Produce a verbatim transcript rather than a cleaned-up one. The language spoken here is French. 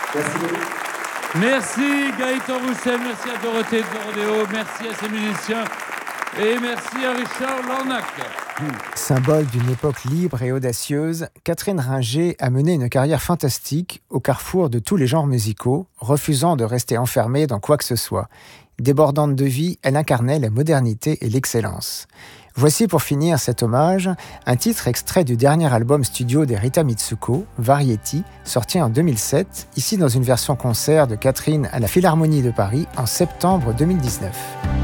Merci beaucoup. Merci Gaëtan Roussel, merci à Dorothée Zorodéo, merci à ces musiciens et merci à Richard Lornac. Symbole d'une époque libre et audacieuse, Catherine Ringer a mené une carrière fantastique au carrefour de tous les genres musicaux, refusant de rester enfermée dans quoi que ce soit. Débordante de vie, elle incarnait la modernité et l'excellence. Voici pour finir cet hommage, un titre extrait du dernier album studio d'Erita Mitsuko, Variety, sorti en deux mille sept, ici dans une version concert de Catherine à la Philharmonie de Paris en septembre deux mille dix-neuf.